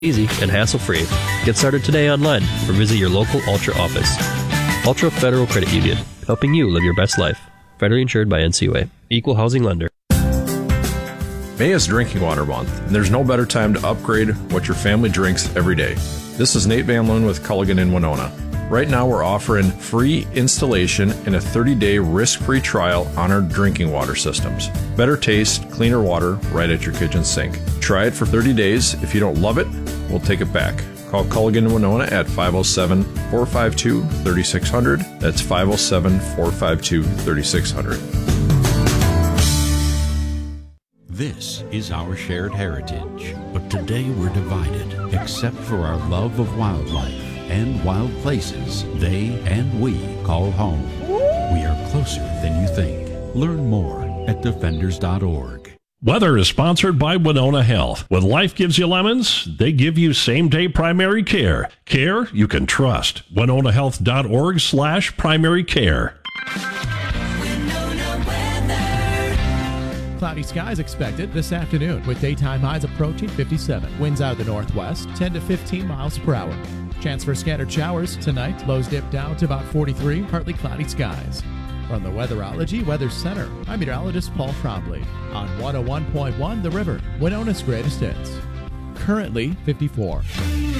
Easy and hassle-free. Get started today online or visit your local Ultra office. Ultra Federal Credit Union, helping you live your best life. Federally insured by NCUA. Equal housing lender. May is Drinking Water Month, and there's no better time to upgrade what your family drinks every day. This is Nate Van Loon with Culligan in Winona. Right now we're offering free installation and a 30-day risk-free trial on our drinking water systems. Better taste, cleaner water right at your kitchen sink. Try it for 30 days. If you don't love it, we'll take it back. Call Culligan in Winona at 507-452-3600. That's 507-452-3600. This is our shared heritage, but today we're divided, except for our love of wildlife and wild places they and we call home. We are closer than you think. Learn more at defenders.org. Weather is sponsored by Winona Health. When life gives you lemons, they give you same-day primary care. Care you can trust. WinonaHealth.org/primary care. Cloudy skies expected this afternoon with daytime highs approaching 57. Winds out of the northwest, 10 to 15 miles per hour. Chance for scattered showers tonight. Lows dip down to about 43. Partly cloudy skies. From the Weatherology Weather Center, I'm meteorologist Paul Trombley on 101.1 The River, Winona's greatest hits. Currently 54.